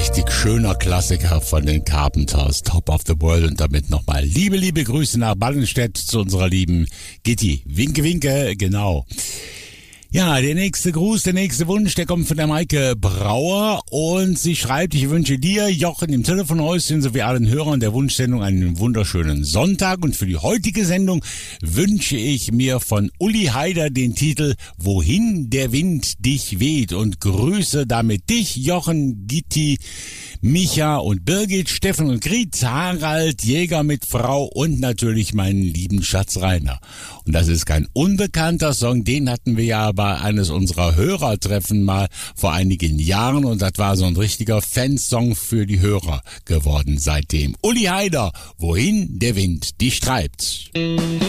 richtig schöner Klassiker von den Carpenters, Top of the World. Und damit nochmal liebe Grüße nach Ballenstedt zu unserer lieben Gitti. Winke, winke, genau. Ja, der nächste Gruß, der nächste Wunsch, der kommt von der Maike Brauer und sie schreibt: Ich wünsche dir, Jochen, im Telefonhäuschen sowie allen Hörern der Wunschsendung einen wunderschönen Sonntag, und für die heutige Sendung wünsche ich mir von Uli Haider den Titel Wohin der Wind dich weht und grüße damit dich, Jochen, Gitti, Micha und Birgit, Steffen und Grit, Harald, Jäger mit Frau und natürlich meinen lieben Schatz Rainer. Und das ist kein unbekannter Song, den hatten wir ja bei eines unserer Hörertreffen mal vor einigen Jahren, und das war so ein richtiger Fansong für die Hörer geworden seitdem. Uli Haider, Wohin der Wind dich treibt.